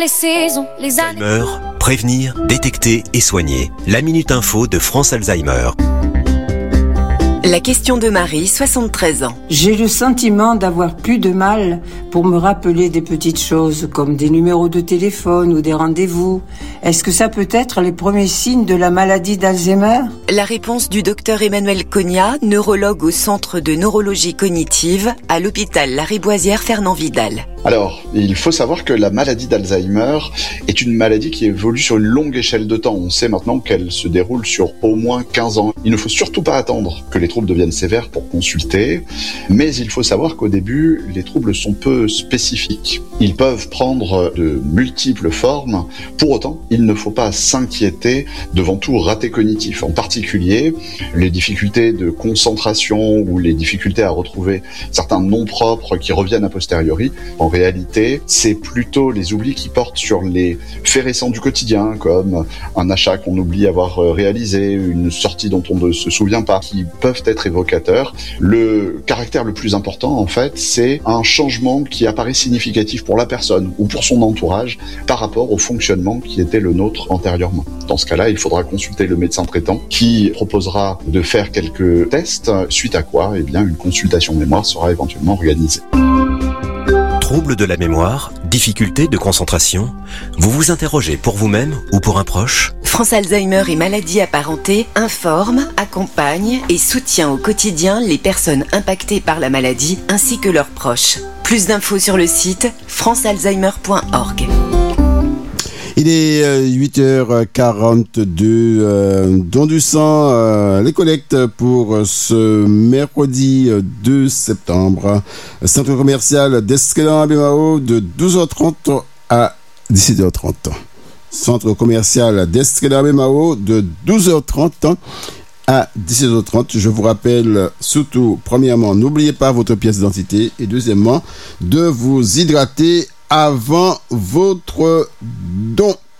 Les saisons, les années. Alzheimer, prévenir, détecter et soigner. La Minute Info de France Alzheimer. La question de Marie, 73 ans. J'ai le sentiment d'avoir plus de mal pour me rappeler des petites choses comme des numéros de téléphone ou des rendez-vous. Est-ce que ça peut être les premiers signes de la maladie d'Alzheimer ? La réponse du docteur Emmanuel Cognat, neurologue au Centre de neurologie cognitive à l'hôpital Lariboisière Fernand Vidal. Alors, il faut savoir que la maladie d'Alzheimer est une maladie qui évolue sur une longue échelle de temps. On sait maintenant qu'elle se déroule sur au moins 15 ans. Il ne faut surtout pas attendre que les troubles deviennent sévères pour consulter, mais il faut savoir qu'au début, les troubles sont peu spécifiques. Ils peuvent prendre de multiples formes. Pour autant, il ne faut pas s'inquiéter devant tout raté cognitif. En particulier, les difficultés de concentration ou les difficultés à retrouver certains noms propres qui reviennent a posteriori. En réalité, c'est plutôt les oublis qui portent sur les faits récents du quotidien, comme un achat qu'on oublie avoir réalisé, une sortie dont on ne se souvient pas, qui peuvent être évocateurs. Le caractère le plus important, en fait, c'est un changement qui apparaît significatif pour la personne ou pour son entourage par rapport au fonctionnement qui était le nôtre antérieurement. Dans ce cas-là, il faudra consulter le médecin traitant qui proposera de faire quelques tests, suite à quoi, une consultation mémoire sera éventuellement organisée. Troubles de la mémoire, difficultés de concentration, vous vous interrogez pour vous-même ou pour un proche ? France Alzheimer et maladies apparentées informe, accompagne et soutient au quotidien les personnes impactées par la maladie ainsi que leurs proches. Plus d'infos sur le site francealzheimer.org. Il est 8h42, don du sang, les collectes pour ce mercredi 2 septembre. Centre commercial d'Escalon Abemao de 12h30 à 17h30. Centre commercial d'Escalon Abemao de 12h30 à 17h30. Je vous rappelle surtout, premièrement, n'oubliez pas votre pièce d'identité et deuxièmement, de vous hydrater avant votre don.